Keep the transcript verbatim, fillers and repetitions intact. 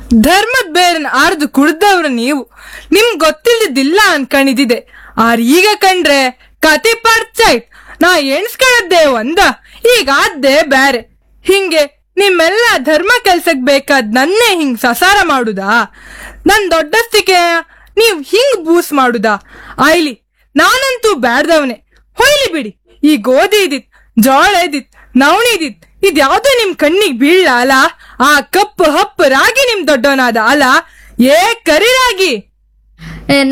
ಧರ್ಮದ್ ಬೇರನ್ ಆರ್ದು ಕುಡ್ದವ್ರು ನೀವು, ನಿಮ್ ಗೊತ್ತಿಲ್ದಿದ್ದಿಲ್ಲ ಅನ್ಕಣಿದಿದೆ. ಆರ್ ಈಗ ಕಂಡ್ರೆ ಕತಿ ಪರ್ಚೈಟ್. ನಾ ಎಣ್ಸ್ಕೊಳ್ಳದ್ದೇ ಒಂದ, ಈಗ ಆದ್ದೇ ಬ್ಯಾರೆ. ಹಿಂಗೆ ನಿಮ್ಮೆಲ್ಲ ಧರ್ಮ ಕೆಲ್ಸಕ್ ಬೇಕಾದ್ ನನ್ನೇ ಹಿಂಗ್ ಸಸಾರ ಮಾಡುದಾ? ನನ್ ದೊಡ್ಡಸ್ತಿಕೆ ನೀವ್ ಹಿಂಗ್ ಬೂಸ್ ಮಾಡುದಾ? ಆಯ್ಲಿ, ನಾನಂತೂ ಬ್ಯಾಡ್ದವನೆ. ಹೊಯ್ಲಿ ಬಿಡಿ. ಈ ಗೋಧಿ ಇದಿತ್, ಜೋಳ ಇದಿತ್, ನವಣಿ ಇದಿತ್, ಇದ್ಯಾವ್ದು ನಿಮ್ ಕಣ್ಣಿಗ್ ಬೀಳ್ಲ ಅಲ? ಆ ಕಪ್ಪು ಹಪ್ಪು ರಾಗಿ ನಿಮ್ ದೊಡ್ಡವನಾದ ಅಲ? ಏ ಕರಿ ರಾಗಿ,